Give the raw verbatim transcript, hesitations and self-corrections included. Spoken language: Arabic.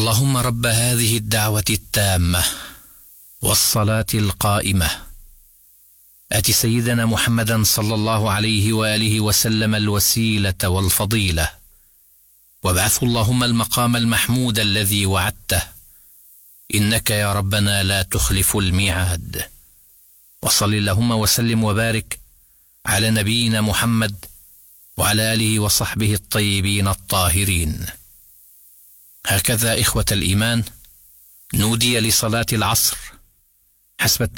اللهم رب هذه الدعوة التامة والصلاة القائمة آت سيدنا محمدا صلى الله عليه وآله وسلم الوسيلة والفضيلة وابعثه اللهم المقام المحمود الذي وعدته إنك يا ربنا لا تخلف الميعاد. وصل اللهم وسلم وبارك على نبينا محمد وعلى آله وصحبه الطيبين الطاهرين. هكذا إخوة الإيمان نودي لصلاة العصر حسب